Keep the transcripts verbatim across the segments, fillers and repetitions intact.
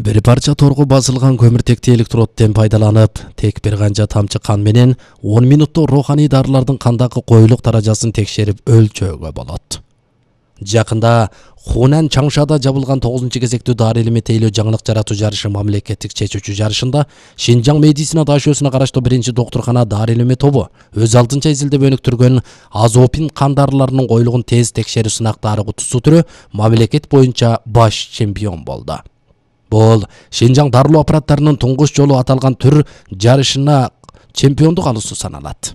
Бир парча торго басылган көмүртекти электродден пайдаланып, тек бир канча тамчы кан менен он минутта руханий дарылардын кандагы коюлук даражасын текшерип өлчөөгө болот. Жакында Хунан Чаңшада жабылган тогузунчу кезектүү дары илими тейлөө жаңылык жаратуу жарышы мамлекеттик чечүүчү жарышында Шинжаң медицина дашөөсүнө караштуу биринчи доктуркана дары илими тобу өз алдынча изилдеп өнүктүргөн азопин кан дарыларынын коюлугун тез текшерүү сынактары кутусу түрү мамлекет боюнча баш чемпион болду. Бул Шинжаң дарылоо аппараттарынын туңгуч жолу аталган түр жарышына чемпиондук алуусу саналат.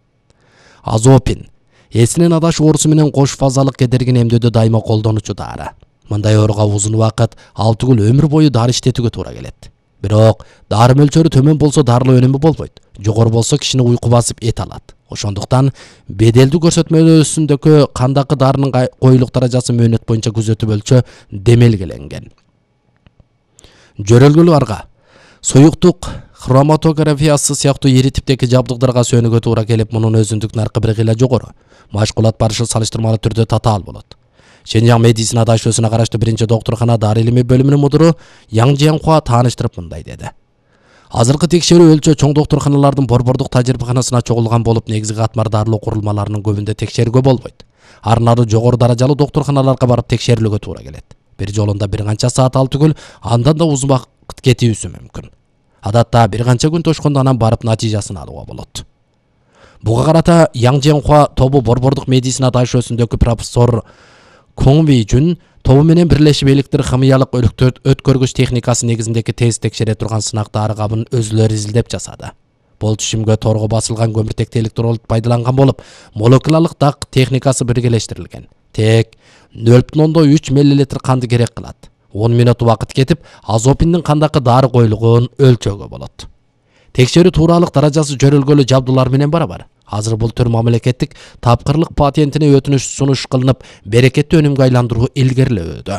Азопин эсинен адаш оорусу менен кош фазалык кедергини эмдөөдө дайыма колдонуучу дары. Мындай ооруга узун убакыт алтыгүл өмүр бою дары иштетүүгө туура келет. Бирок дары мөлчөрү төмөн болсо дарылоо өнүмү болбойт. Жогору болсо кишини уйку басып эт алат. Ошондуктан беделдүү көрсөтмөлөрүндөгү кандагы дарынын коюлук даражасы мөөнөт боюнча күзөтүп өлчө демелгиленген. Жөрөлгөлүү арга союктук хроматографиясы сыяктуу ири типтеги жабдыктарга сөнүүгө туура келип, мунун өзүндүк наркы бир кыйла жогору. Машкулат барышы салыштырмалуу түрдө татаал болот. Шинжаң медицина дашөөсүнө караштуу биринчи доктуркана дары илими бөлүмүнүн мудуру Яң Жиянхуа тааныштырып мындай деди. Азыркы текшерүү өлчө чоң доктурканалардын борбордук тажрыйбаканасына чогулган болуп, негизги катмар дарылоо курулмаларынын көбүндө текшергө болбойт. Ар нары жогору даражалуу доктурканаларга барып текшерилүүгө туура келет. Бир жолунда бир канча саат ал түгүл, андан да узун убакыт кетүүсү мүмкүн. Адатта бир канча күн тошкондо анан барып натыйжасын алууга болот. Буга карата Яң Жиянхуа тобу борбордук медицина дашөөсүндөгү профессор Коңви Жүн тобу менен бирлешип электр химиялык өткөргүч техникасы негизиндеги тест текшере турган сынактары кабын өзүлөрү изилдеп жасады. Бул түшүмгө торго басылган көмүртекти электрод пайдаланган болуп, молекулалык дак техникасы биргелештирилген. Тек нөл бүтүн ондон үч миллилитр канды керек кылат. он минут убакыт кетип, азопиндин кандагы дары коюлугун өлчөөгө болот. Текшерүү тууралык даражасы жөрөлгөлүү жабдуулар менен барабар. Азыр бул түр мамлекеттик тапкырлык патентине өтүнүш сунуш кылынып, берекеттүү өнүмгө айландыруу илгерилөөдө.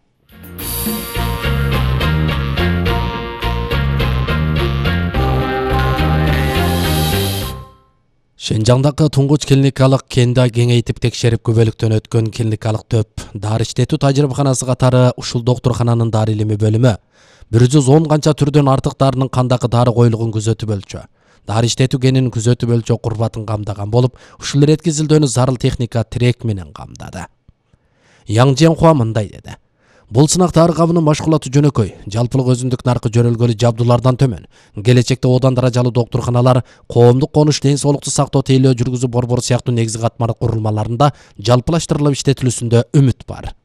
Шинжаңдагы туңгуч клиникалык кенда кеңейтип текшерип күбөлүктөн өткөн клиникалык төп дары иштетүү тажрыйбаканасы катары ушул доктуркананын дары илими бөлүмү бир жүз он канча түрдөн артык дарынын кандагы дары коюлугун күзөтүп өлчө, дары иштетүү кенин күзөтүп өлчө курбатын камдаган болуп, ушул иретки изилдөөнү зарыл техника тирек менен камдады. Яң Жиянхуа мындай деди. Бул сынактар кабынын машкулаты жөнөкөй, жалпылык өзүндүк наркы жөрөлгөлүү жабдуулардан төмөн. Келечекте одан даражалуу доктурканалар коомдук конуш ден соолукту сактоо тейлөө жүргүзүү борбору сыяктуу негизги катмар курулмаларында жалпылаштырылып иштетилүүсүндө үмүт бар.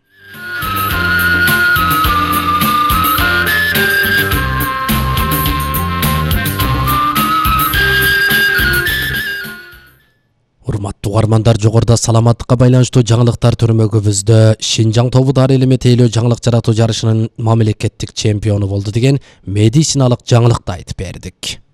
Урматтуу угармандар, жогоруда саламаттыкка байланыштуу жаңылыктар түрмөгүбүздө Шинжаң тобу дары илими тейлөө жаңылык жаратуу жарышынын мамлекеттик чемпиону болду деген медициналык жаңылыкты айтып бердик.